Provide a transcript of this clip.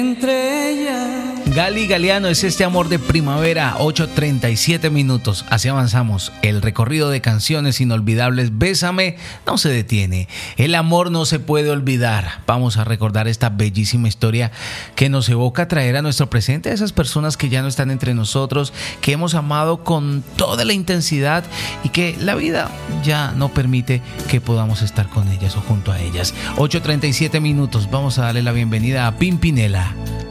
Entre ellas. Gali Galeano es este amor de primavera, 8:37 minutos. Así avanzamos. El recorrido de canciones inolvidables. Bésame no se detiene. El amor no se puede olvidar. Vamos a recordar esta bellísima historia que nos evoca traer a nuestro presente a esas personas que ya no están entre nosotros, que hemos amado con toda la intensidad y que la vida ya no permite que podamos estar con ellas o junto a ellas. 8:37 minutos. Vamos a darle la bienvenida a Pimpinela.